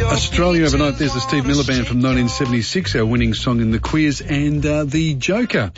Australia Overnight. There's the Steve Miller Band from 1976, our winning song in the quiz, and the Joker.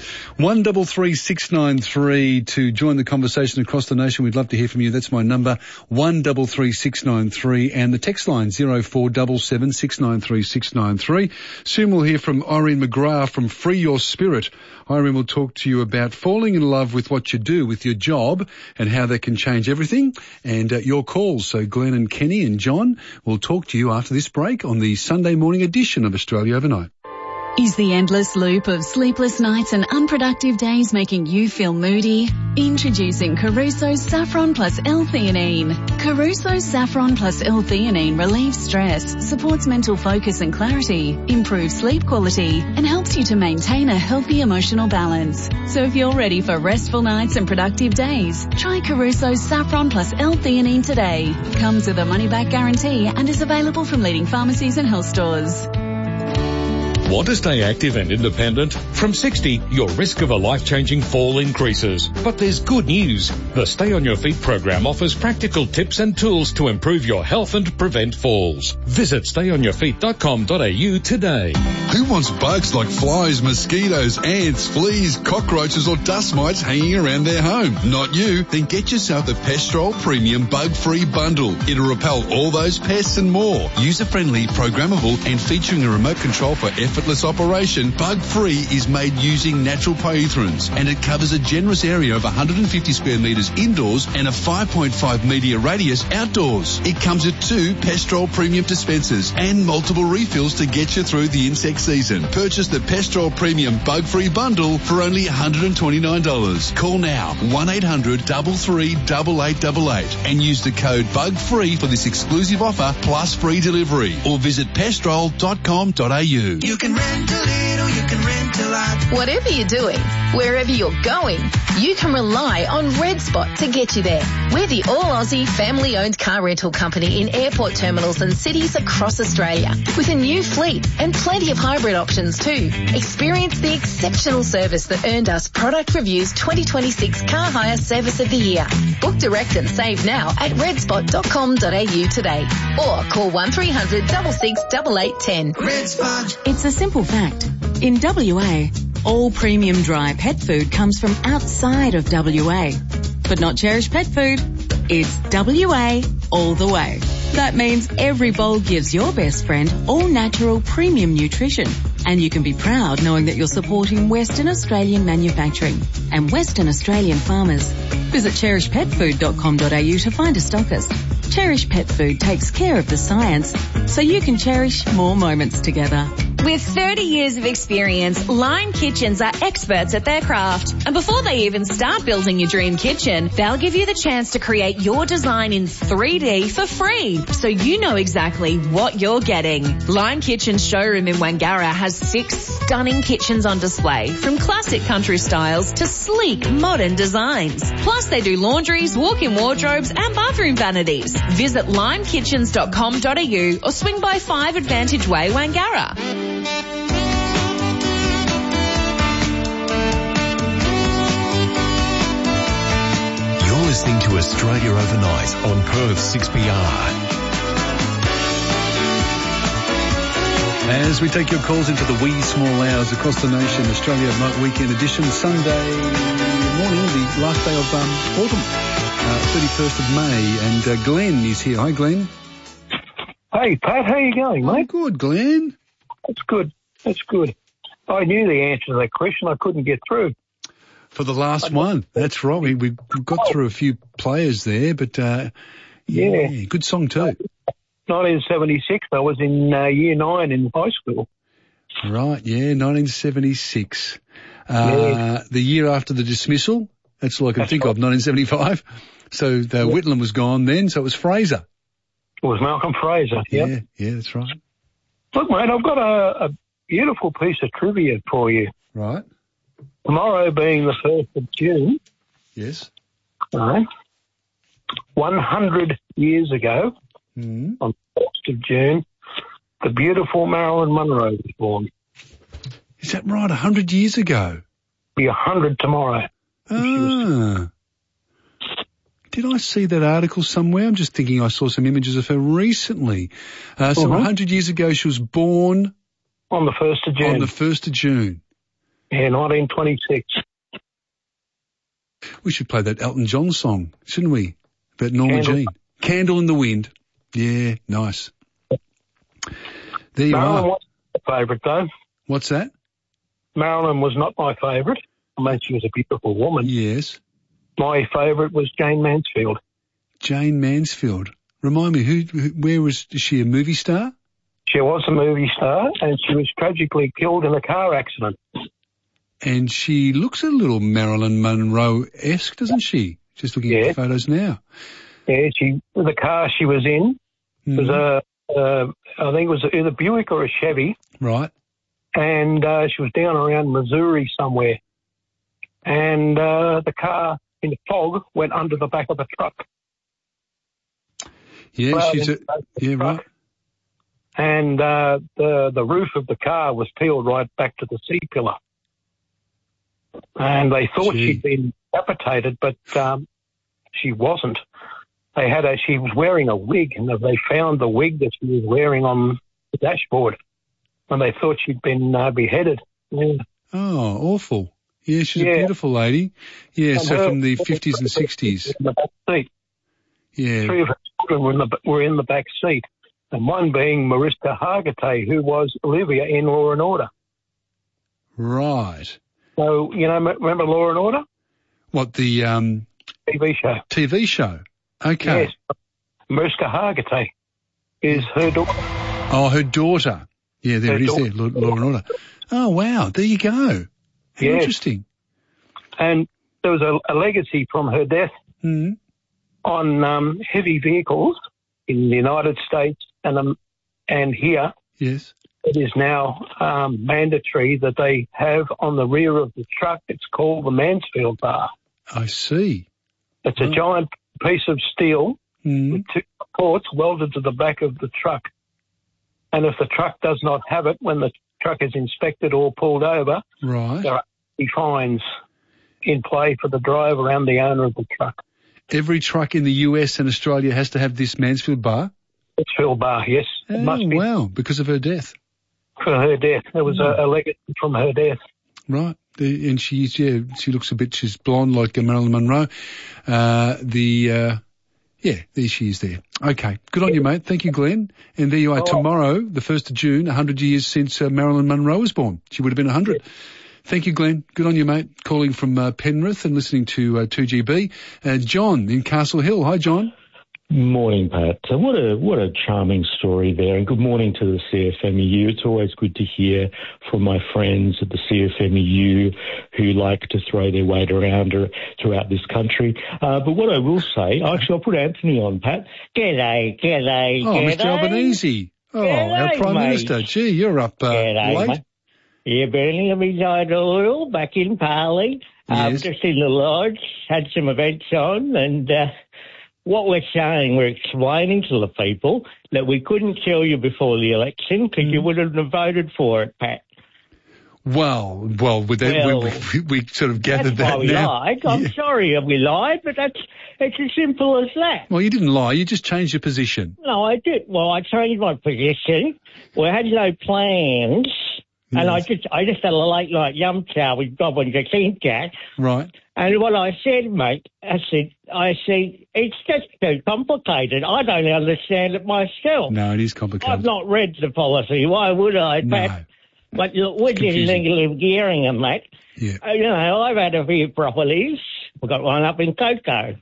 133693 to join the conversation across the nation. We'd love to hear from you. That's my number, 133693, and the text line 0477 693 693. Soon we'll hear from Irene McGrath from Free Your Spirit. Irene will talk to you about falling in love with what you do, with your job, and how that can change everything, and your calls. So Glenn and Kenny and John will talk to you after this break on the Sunday morning edition of Australia Overnight. Is the endless loop of sleepless nights and unproductive days making you feel moody? Introducing Caruso's Saffron Plus L-theanine. Caruso's Saffron Plus L-theanine relieves stress, supports mental focus and clarity, improves sleep quality, and helps you to maintain a healthy emotional balance. So if you're ready for restful nights and productive days, try Caruso's Saffron Plus L-theanine today. Comes with a money-back guarantee and is available from leading pharmacies and health stores. Want to stay active and independent? From 60, your risk of a life-changing fall increases. But there's good news. The Stay on Your Feet program offers practical tips and tools to improve your health and prevent falls. Visit stayonyourfeet.com.au today. Who wants bugs like flies, mosquitoes, ants, fleas, cockroaches or dust mites hanging around their home? Not you. Then get yourself the Pestrol Premium Bug-Free Bundle. It'll repel all those pests and more. User-friendly, programmable and featuring a remote control for effortless operation, Bug-Free is made using natural pyrethrins, and it covers a generous area of 150 square metres indoors and a 5.5 metre radius outdoors. It comes with 2 Pestrol Premium dispensers and multiple refills to get you through the insect season. Purchase the Pestrol Premium Bug-Free Bundle for only $129. Call now 1-800-338888 and use the code BUGFREE for this exclusive offer plus free delivery, or visit pestrol.com.au. You can rent a little, you can rent a lot. Whatever you're doing, wherever you're going, you can rely on Red Spot to get you there. We're the all-Aussie family-owned car rental company in airport terminals and cities across Australia, with a new fleet and plenty of hybrid options too. Experience the exceptional service that earned us Product Review's 2026 Car Hire Service of the Year. Book direct and save now at redspot.com.au today, or call 1300 66 8810. Red Spot. It's a simple fact. In WA, all premium dry pet food comes from outside of WA. But not Cherish Pet Food. It's WA all the way. That means every bowl gives your best friend all-natural premium nutrition. And you can be proud knowing that you're supporting Western Australian manufacturing and Western Australian farmers. Visit cherishpetfood.com.au to find a stockist. Cherish Pet Food takes care of the science so you can cherish more moments together. With 30 years of experience, Lime Kitchens are experts at their craft. And before they even start building your dream kitchen, they'll give you the chance to create your design in 3D for free, so you know exactly what you're getting. Lime Kitchen's showroom in Wangara has 6 stunning kitchens on display, from classic country styles to sleek modern designs. Plus they do laundries, walk-in wardrobes and bathroom vanities. Visit limekitchens.com.au or swing by 5 Advantage Way, Wangara. You're listening to Australia Overnight on Perth 6PR. As we take your calls into the wee small hours across the nation, Australia Overnight Weekend Edition, Sunday morning, the last day of autumn, 31st of May, and Glenn is here. Hi, Glenn. Hey, Pat, how you going, mate? I'm good, Glenn. That's good. That's good. I knew the answer to that question. I couldn't get through. For the last one. That's right. We got through a few players there, but yeah, good song too. 1976. I was in year 9 in high school. Right, yeah, 1976. The year after the dismissal. That's all I can think of, 1975. So Whitlam was gone then, so it was Fraser. It was Malcolm Fraser, yeah. Yeah, that's right. Look, mate, I've got a beautiful piece of trivia for you. Right. Tomorrow being the 1st of June. Yes. 100 years ago, on the 1st of June, the beautiful Marilyn Monroe was born. Is that right? 100 years ago? Be 100 tomorrow. Ah. Did I see that article somewhere? I'm just thinking I saw some images of her recently. So 100 years ago, she was born... On the 1st of June. On the 1st of June. Yeah, 1926. We should play that Elton John song, shouldn't we? About Norma Jean. Candle in the Wind. Yeah, nice. There you Marilyn are. wasn't my favourite, though. What's that? Marilyn was not my favourite. I mean, she was a beautiful woman. Yes. My favourite was Jane Mansfield. Jane Mansfield. Remind me, is she a movie star? She was a movie star, and she was tragically killed in a car accident. And she looks a little Marilyn Monroe-esque, doesn't she? Just looking at the photos now. Yeah, the car she was in was I think it was either Buick or a Chevy. Right. And she was down around Missouri somewhere. And the car in the fog went under the back of the truck. Yeah, right. And the roof of the car was peeled right back to the C-pillar. And they thought she'd been decapitated, but she wasn't. She was wearing a wig, and they found the wig that she was wearing on the dashboard, and they thought she'd been beheaded. Yeah. Oh, awful. Yeah, she's a beautiful lady. Yeah, and so from the 50s and 60s. In the back seat. Yeah. 3 of her children were in the back seat, and one being Mariska Hargitay, who was Olivia in Law and Order. Right. So, remember Law and Order? What, the... TV show. TV show. Okay. Yes. Mariska Hargitay is her daughter. Oh, her daughter. Yeah, there it is there, Law and Order. Oh, wow. There you go. How interesting. And there was a legacy from her death on heavy vehicles in the United States and here. Yes. It is now mandatory that they have on the rear of the truck. It's called the Mansfield bar. I see. It's a giant piece of steel with 2 ports welded to the back of the truck. And if the truck does not have it, when the truck is inspected or pulled over, there are fines in play for the driver and the owner of the truck. Every truck in the US and Australia has to have this Mansfield bar? Mansfield bar, yes. Oh, it must be. Wow, because of her death. For her death. There was a legacy from her death. Right. And she looks she's blonde like Marilyn Monroe. There she is there. Okay. Good on you, mate. Thank you, Glenn. And there you are tomorrow, the 1st of June, 100 years since Marilyn Monroe was born. She would have been 100. Thank you, Glenn. Good on you, mate. Calling from Penrith and listening to 2GB. John in Castle Hill. Hi, John. Morning, Pat. What a charming story there, and good morning to the CFMEU. It's always good to hear from my friends at the CFMEU who like to throw their weight around throughout this country. But what I will say, actually, I'll put Anthony on, Pat. G'day. Oh, Mr. Albanese. Oh, g'day, our Prime Minister. Gee, you're up late. Mate. Yeah, Birmingham resigned oil back in Parley. Just in the lodge, had some events on, and what we're saying, we're explaining to the people that we couldn't tell you before the election because you wouldn't have voted for it, Pat. Well, with that, we sort of gathered that we now. Lied. I'm sorry we lied, but it's as simple as that. Well, you didn't lie. You just changed your position. No, I did. Well, I changed my position. We had no plans. Yes. And I just had a late night yum chow with Bob and Jacinta. Right. And what I said, mate, I said, it's just too complicated. I don't understand it myself. No, it is complicated. I've not read the policy. Why would I, Pat? No. But look, we're just legally gearing them, mate. Yeah. I've had a few properties. We've got one up in Coco.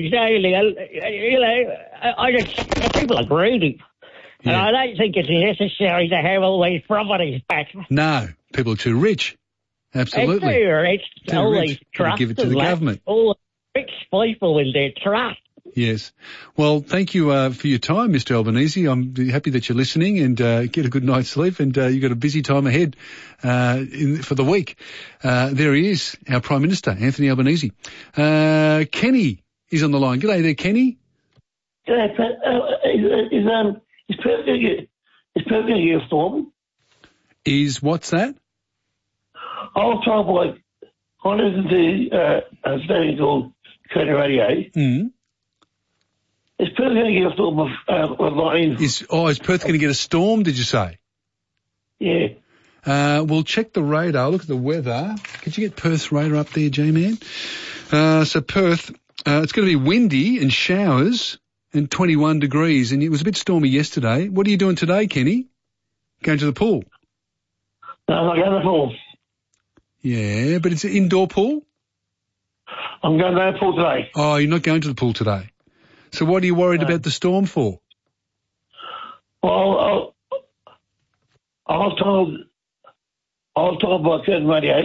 People are greedy. Yeah. And I don't think it's necessary to have all these properties back. No, people are too rich. Absolutely. They're too rich. All these trusts. Give it to the government. All the rich people in their trust. Yes. Well, thank you for your time, Mr. Albanese. I'm happy that you're listening, and get a good night's sleep, and you've got a busy time ahead for the week. There he is, our Prime Minister, Anthony Albanese. Kenny is on the line. G'day there, Kenny. G'day, Pat. Is perfectly uniform. Is what's that? I was told by, I listen to a station called Curtin Radio, Is Perth going to get a storm with lightning? Is Perth going to get a storm, did you say? Yeah. We'll check the radar, look at the weather. Could you get Perth's radar up there, J-Man? So Perth, it's going to be windy and showers and 21 degrees, and it was a bit stormy yesterday. What are you doing today, Kenny? Going to the pool? No, I'm not going to the pool. Yeah, but it's an indoor pool? I'm going to the pool today. Oh, you're not going to the pool today. So what are you worried about the storm for? Well, I was told by Curtin Radio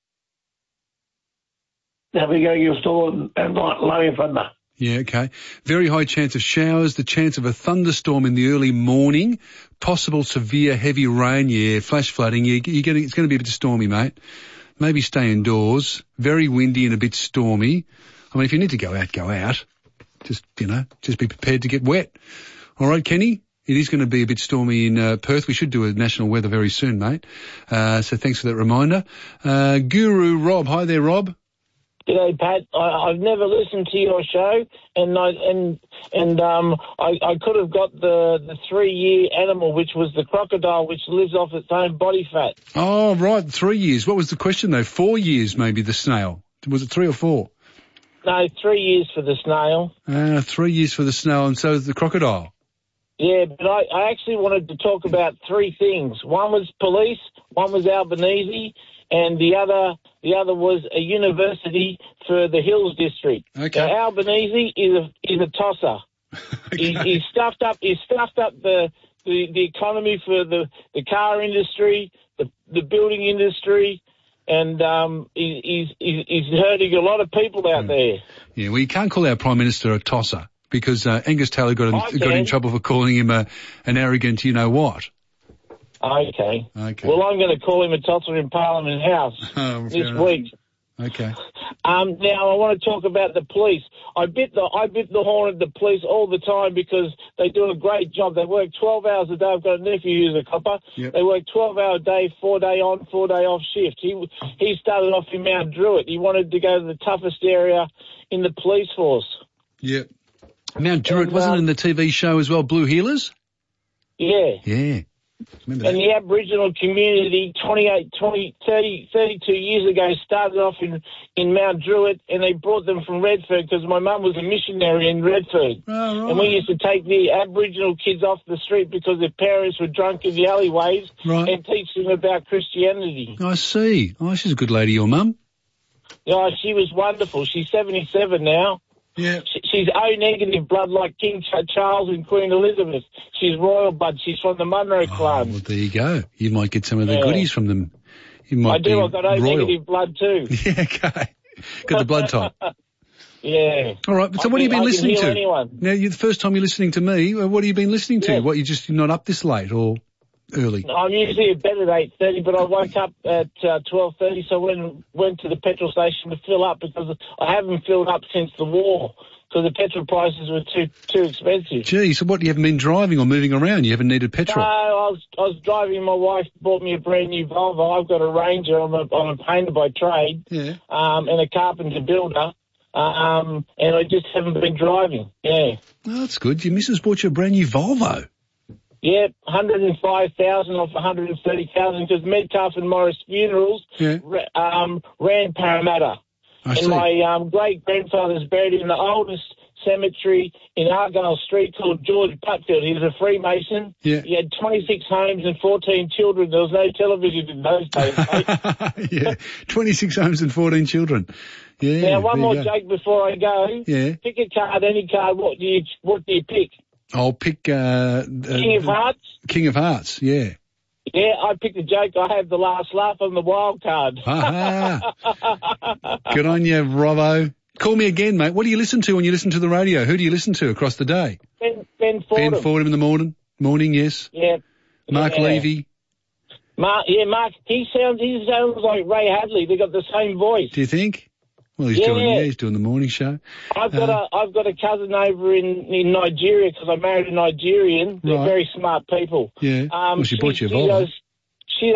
that we're going to get a storm and lightning thunder. Yeah, okay. Very high chance of showers, the chance of a thunderstorm in the early morning, possible severe heavy rain, flash flooding. It's going to be a bit stormy, mate. Maybe stay indoors. Very windy and a bit stormy. I mean, if you need to go out, go out. Just be prepared to get wet. All right, Kenny? It is going to be a bit stormy in Perth. We should do a national weather very soon, mate. So thanks for that reminder. Guru Rob. Hi there, Rob. G'day, Pat. I've never listened to your show, and I could have got the 3-year animal, which was the crocodile, which lives off its own body fat. Oh, right, 3 years. What was the question, though? 4 years, maybe, the snail. Was it 3 or 4? No, 3 years for the snail. 3 years for the snail, and so is the crocodile. Yeah, but I actually wanted to talk about 3 things. One was police, one was Albanese, and the other was a university for the Hills District. Okay. Now, Albanese is a tosser. Okay. He's stuffed up the economy for the car industry, the building industry, and he's hurting a lot of people out there. Yeah, well, you can't call our Prime Minister a tosser because Angus Taylor got in trouble for calling him an arrogant you-know-what. Okay. Well, I'm going to call him a tosser in Parliament House this week. Okay. Now I want to talk about the police. I bit the horn at the police all the time because they do a great job. They work 12 hours a day. I've got a nephew who's a copper. Yep. They work 12-hour day, 4-day on, 4-day off shift. He started off in Mount Druitt. He wanted to go to the toughest area in the police force. Yep. Mount Druitt wasn't in the TV show as well, Blue Healers? Yeah. Yeah. And the Aboriginal community 32 years ago started off in Mount Druitt, and they brought them from Redford because my mum was a missionary in Redford. Oh, right. And we used to take the Aboriginal kids off the street because their parents were drunk in the alleyways and teach them about Christianity. I see. Oh, she's a good lady, your mum. Yeah, she was wonderful. She's 77 now. Yeah. She's O-negative blood like King Charles and Queen Elizabeth. She's royal blood. She's from the Munro clan. Well, there you go. You might get some of the goodies from them. I do. I've got O-negative blood too. Yeah, okay. Got the blood type. Yeah. All right. So what have you been listening to? Anyone. Now, the first time you're listening to me, what have you been listening to? What, you're not up this late or early? I'm usually in bed at 8:30, but I woke up at 12:30, so I went to the petrol station to fill up because I haven't filled up since the war because the petrol prices were too expensive. Gee, so what, you haven't been driving or moving around? You haven't needed petrol? No, I was driving. My wife bought me a brand new Volvo. I've got a Ranger. I'm a painter by trade, and a carpenter builder. And I just haven't been driving. Yeah. Oh, that's good. Your missus bought you a brand new Volvo. Yeah, 105,000 off 130,000 because Metcalf and Morris Funerals ran Parramatta. And my great-grandfather's buried in the oldest cemetery in Argyle Street called George Putfield. He was a Freemason. Yeah. He had 26 homes and 14 children. There was no television in those days, mate. Yeah, 26 homes and 14 children. Yeah. Now, one more joke before I go. Yeah. Pick a card, any card. What do you pick? I'll pick King of Hearts? King of Hearts, yeah. Yeah, I picked a joke. I have the last laugh on the wild card. Good on you, Robbo. Call me again, mate. What do you listen to when you listen to the radio? Who do you listen to across the day? Ben Fordham. Ben Fordham in the morning, yes. Yeah. Mark Levy. Mark, he sounds like Ray Hadley. They got the same voice. Do you think? Well, he's doing the morning show. I've got a cousin over in Nigeria because I married a Nigerian. They're very smart people. Yeah. Well, she bought you a Volvo. She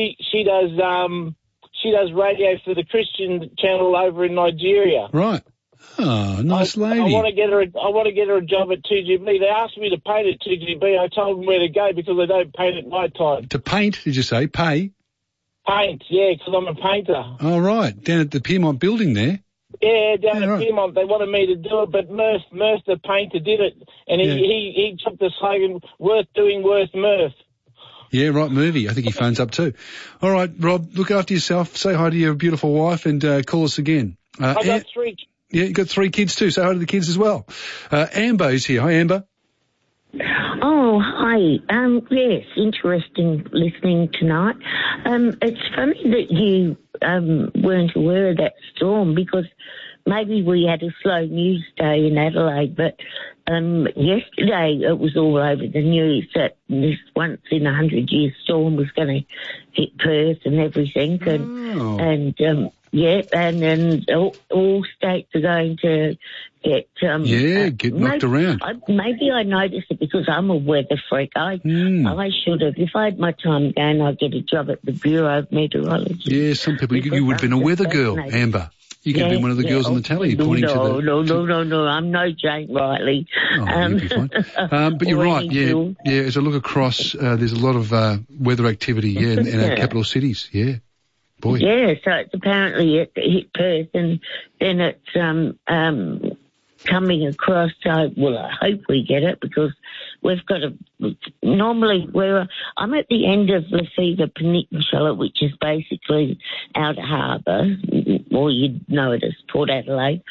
does radio for the Christian channel over in Nigeria. Right. Oh, nice lady. I want to get her a job at 2GB. They asked me to paint at 2GB. I told them where to go because they don't paint at night time. To paint, did you say? Pay? Paint, yeah, because I'm a painter. Oh, right. Down at the Piermont building there? Yeah, down at Piermont. They wanted me to do it, but Murph, the painter, did it. And he took the slogan, worth doing, worth Murph. Yeah, right, Murphy. I think he phones up too. All right, Rob, look after yourself. Say hi to your beautiful wife and call us again. I got 3. Yeah, you got 3 kids too. Say hi to the kids as well. Amber is here. Hi, Amber. Oh, hi. Yes, interesting listening tonight. It's funny that you weren't aware of that storm because maybe we had a slow news day in Adelaide, but yesterday it was all over the news that this once in 100-year storm was going to hit Perth and everything, and then all states are going to get knocked around. Maybe I noticed it because I'm a weather freak. I should have. If I had my time again, I'd get a job at the Bureau of Meteorology. Yeah, some people. You would have been a weather girl, Amber. You could have been one of the girls on the tally. No, I'm no Jane Riley. You'd be fine. But you're right. Yeah. As I look across, there's a lot of weather activity. In our capital cities. Yeah. Boy. Yeah, so it's apparently it hit Perth and then it's coming across. I hope we get it because we've got normally I'm at the end of Lefevre Peninsula, which is basically Outer Harbour, or you'd know it as Port Adelaide.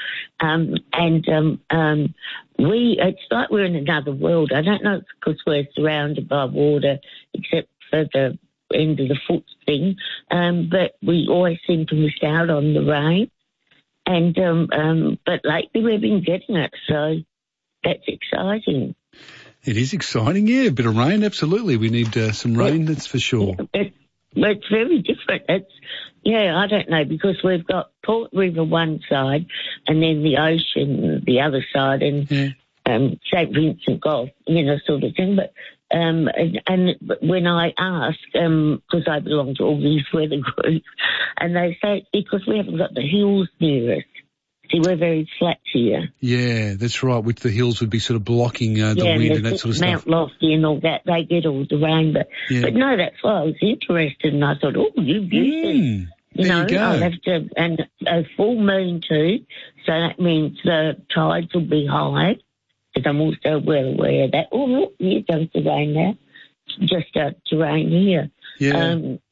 It's like we're in another world. I don't know if it's because we're surrounded by water, except for the end of the foot thing, but we always seem to miss out on the rain. And but lately we've been getting it, so that's exciting. It is exciting, yeah. A bit of rain, absolutely. We need some rain, that's for sure. It's very different. I don't know, because we've got Port River one side and then the ocean the other side, and St. Vincent Gulf, sort of thing. But and when I ask, because I belong to all these weather groups, and they say it's because we haven't got the hills near us. See, we're very flat here. Yeah, that's right, which the hills would be sort of blocking the wind and that sort of stuff. Mount Lofty and all that, they get all the rain. But no, that's why I was interested, and I thought, you've used it. There you go. I'll have to, and a full moon too, so that means the tides will be high. Because I'm also well aware of that. Oh, here comes the rain now. Just started to rain here. Yeah.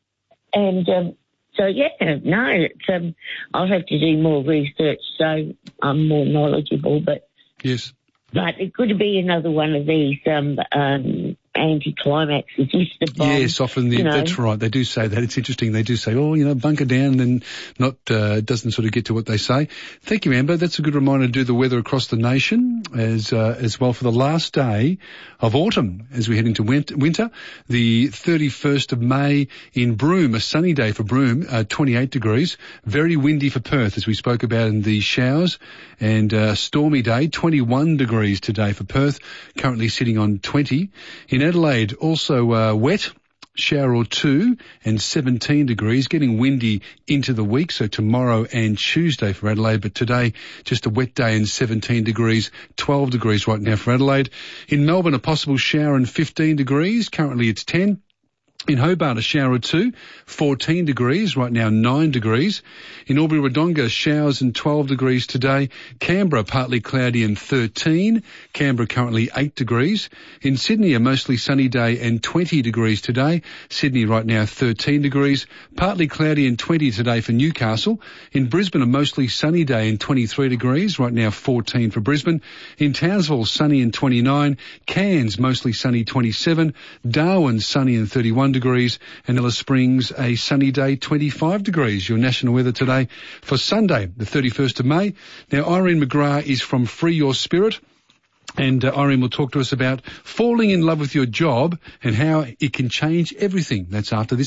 I'll have to do more research so I'm more knowledgeable. But yes. But it could be another one of these anti-climaxes. Yes, often that's right. They do say that. It's interesting. They do say, bunker down, and not doesn't sort of get to what they say. Thank you, Amber. That's a good reminder to do the weather across the nation as well for the last day of autumn as we head into winter. The 31st of May in Broome, a sunny day for Broome, 28 degrees. Very windy for Perth, as we spoke about in the showers, and stormy day, 21 degrees today for Perth, currently sitting on 20. In Adelaide, also wet, shower or two, and 17 degrees, getting windy into the week, so tomorrow and Tuesday for Adelaide, but today just a wet day and 17 degrees, 12 degrees right now for Adelaide. In Melbourne, a possible shower and 15 degrees, currently it's 10. In Hobart, a shower or two, 14 degrees, right now 9 degrees. In Albury-Wodonga, showers and 12 degrees today. Canberra, partly cloudy and 13. Canberra currently 8 degrees. In Sydney, a mostly sunny day and 20 degrees today. Sydney right now 13 degrees. Partly cloudy and 20 today for Newcastle. In Brisbane, a mostly sunny day and 23 degrees, right now 14 for Brisbane. In Townsville, sunny and 29. Cairns, mostly sunny 27. Darwin, sunny and 31 degrees, and Alice Springs a sunny day, 25 degrees. Your national weather today for Sunday, the 31st of May. Now, Irene McGrath is from Free Your Spirit, and Irene will talk to us about falling in love with your job and how it can change everything. That's after this break.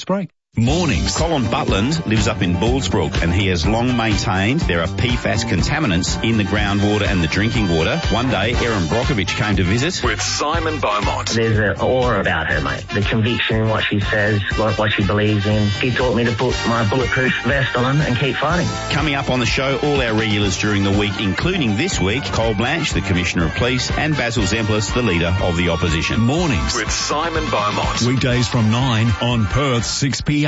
Mornings. Colin Butland lives up in Bullsbrook and he has long maintained there are PFAS contaminants in the groundwater and the drinking water. One day, Erin Brockovich came to visit. With Simon Beaumont. There's an aura about her, mate. The conviction in what she says, what she believes in. She taught me to put my bulletproof vest on and keep fighting. Coming up on the show, all our regulars during the week, including this week, Cole Blanche, the Commissioner of Police, and Basil Zemplis, the Leader of the Opposition. Mornings with Simon Beaumont. Weekdays from 9 on Perth 6PR.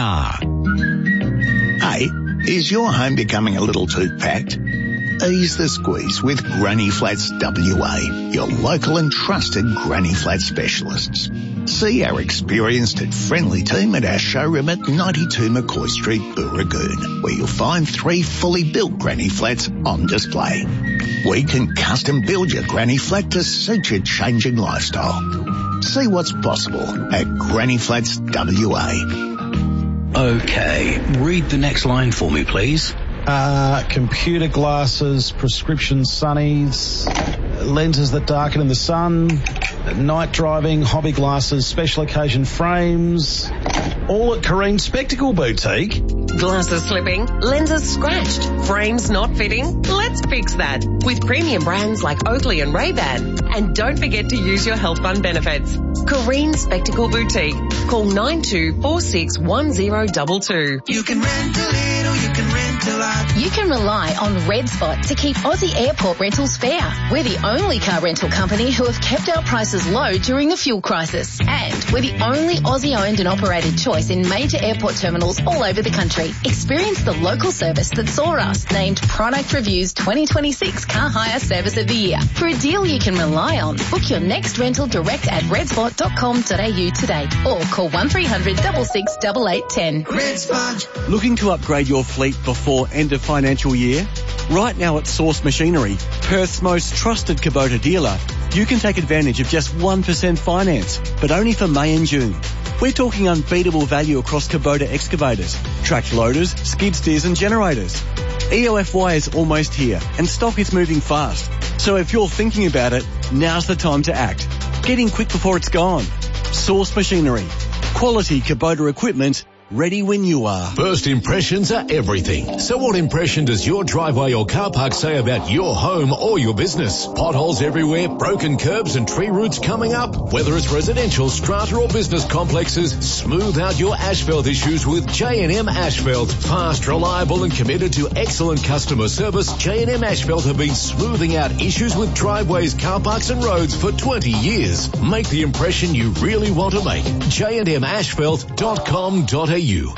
Hey, is your home becoming a little too packed? Ease the squeeze with Granny Flats WA, your local and trusted Granny Flat specialists. See our experienced and friendly team at our showroom at 92 McCoy Street, Booragoon, where you'll find 3 fully built Granny Flats on display. We can custom build your Granny Flat to suit your changing lifestyle. See what's possible at Granny Flats WA. Okay, read the next line for me, please. Computer glasses, prescription sunnies, lenses that darken in the sun, night driving, hobby glasses, special occasion frames, all at Careen Spectacle Boutique. Glasses slipping, lenses scratched, frames not fitting? Let's fix that with premium brands like Oakley and Ray-Ban. And don't forget to use your health fund benefits. Careen Spectacle Boutique. Call 92461022. You can rent a little, you can rent a lot. You can rely on Red Spot to keep Aussie airport rentals fair. We're the only car rental company who have kept our prices low during the fuel crisis. And we're the only Aussie-owned and operated choice in major airport terminals all over the country. Experience the local service that saw us named Product Review's 2026 Car Hire Service of the Year. For a deal you can rely on, book your next rental direct at redspot.com.au today or call 1300 66 8810. Red Spot. Looking to upgrade your fleet before end of financial year? Right now at Source Machinery, Perth's most trusted Kubota dealer, you can take advantage of just 1% finance, but only for May and June. We're talking unbeatable value across Kubota excavators, tracked loaders, skid steers and generators. EOFY is almost here and stock is moving fast. So if you're thinking about it, now's the time to act. Get in quick before it's gone. Source Machinery. Quality Kubota equipment, ready when you are. First impressions are everything. So what impression does your driveway or car park say about your home or your business? Potholes everywhere, broken curbs and tree roots coming up. Whether it's residential, strata or business complexes, smooth out your asphalt issues with J&M Asphalt. Fast, reliable and committed to excellent customer service, J&M Asphalt have been smoothing out issues with driveways, car parks and roads for 20 years. Make the impression you really want to make. jndmasphalt.com.au. You're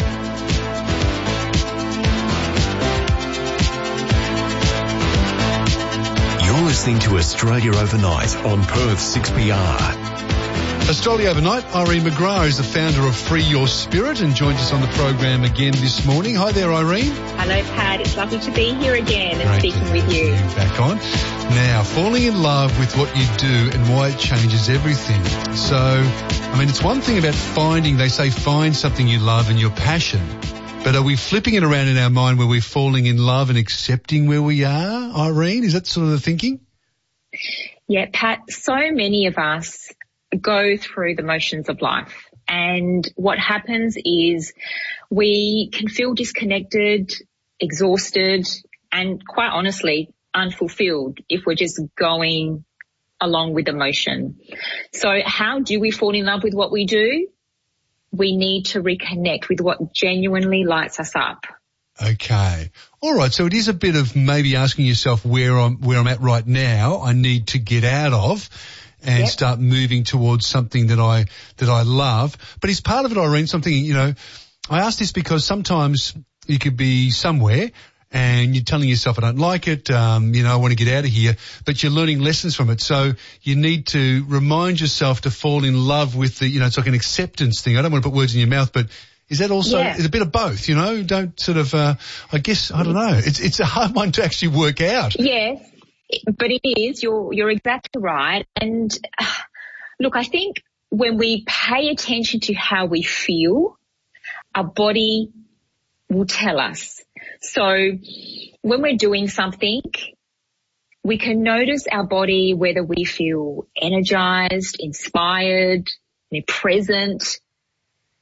listening to Australia Overnight on Perth 6PR. Australia Overnight, Irene McGrath is the founder of Free Your Spirit and joins us on the program again this morning. Hi there, Irene. Hello, Pat. It's lovely to be here again and speaking with you. Back on. Now, falling in love with what you do and why it changes everything. So, I mean, it's one thing about they say find something you love and your passion. But are we flipping it around in our mind where we're falling in love and accepting where we are, Irene? Is that sort of the thinking? Yeah, Pat, so many of us go through the motions of life. And what happens is we can feel disconnected, exhausted, and quite honestly, unfulfilled if we're just going along with the motion. So how do we fall in love with what we do? We need to reconnect with what genuinely lights us up. Okay. All right. So it is a bit of maybe asking yourself where I'm at right now. I need to get out of and start moving towards something that I love. But is part of it, Irene, something, I ask this because sometimes you could be somewhere and you're telling yourself, I don't like it, I want to get out of here, but you're learning lessons from it. So you need to remind yourself to fall in love with it's like an acceptance thing. I don't want to put words in your mouth, but is that also, it's a bit of both, don't sort of, I guess, I don't know. It's a hard one to actually work out. Yes, but it is. You're exactly right. And look, I think when we pay attention to how we feel, our body will tell us. So when we're doing something, we can notice our body, whether we feel energized, inspired, present,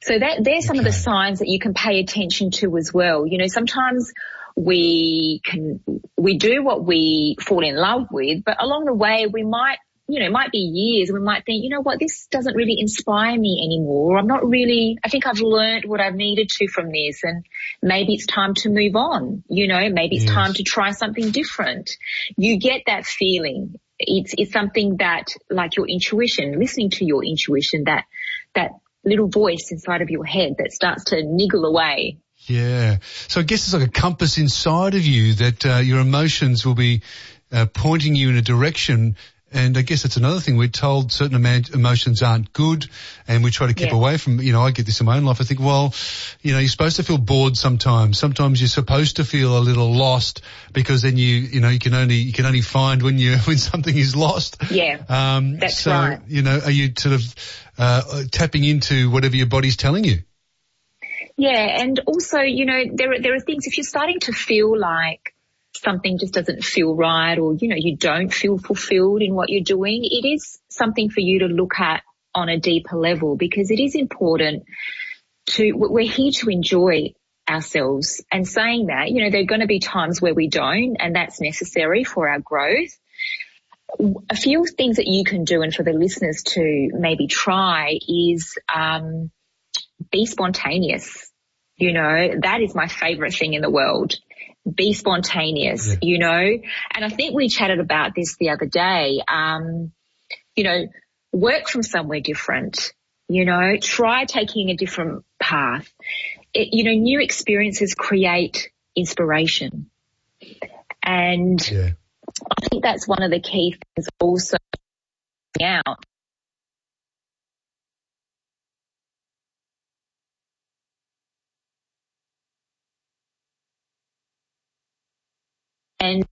So there's some of the signs that you can pay attention to as well. You know, sometimes we do what we fall in love with, but along the way we might, you know, it might be years, we might think, you know what, this doesn't really inspire me anymore. I think I've learned what I've needed to from this, and maybe it's time to move on. You know, maybe it's time to try something different. You get that feeling. It's something that, like your intuition, listening to your intuition, that little voice inside of your head that starts to niggle away. Yeah. So I guess it's like a compass inside of you that your emotions will be pointing you in a direction. And I guess that's another thing. We're told certain emotions aren't good, and we try to keep away from, you know, I get this in my own life. I think, well, you know, you're supposed to feel bored sometimes. Sometimes you're supposed to feel a little lost, because then you can only find when something is lost. Yeah. That's right. You know, are you sort of tapping into whatever your body's telling you? Yeah. And also, you know, there are things, if you're starting to feel like something just doesn't feel right, or, you know, you don't feel fulfilled in what you're doing, it is something for you to look at on a deeper level, because it is important we're here to enjoy ourselves. And saying that, you know, there are going to be times where we don't, and that's necessary for our growth. A few things that you can do, and for the listeners to maybe try, is be spontaneous. You know, that is my favorite thing in the world. Be spontaneous, you know, and I think we chatted about this the other day. You know, work from somewhere different, you know, try taking a different path. You know, new experiences create inspiration. And I think that's one of the key things also out. And